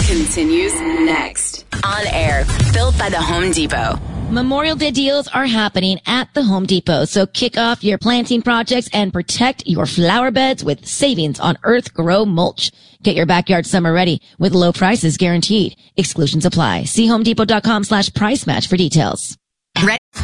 continues next. On air, built by the Home Depot. Memorial Day deals are happening at the Home Depot, so kick off your planting projects and protect your flower beds with savings on Earth Grow mulch. Get your backyard summer ready with low prices guaranteed. Exclusions apply. See homedepot.com/price match for details.